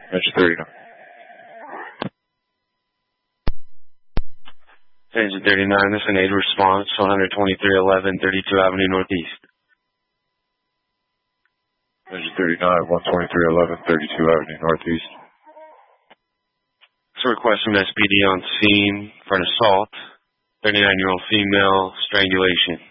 Engine 39. Engine 39, this is an 8 response, 12311 32 Avenue Northeast. Engine 39, 12311 32 Avenue Northeast. It's a request from SPD on scene for an assault, 39-year-old female, strangulation.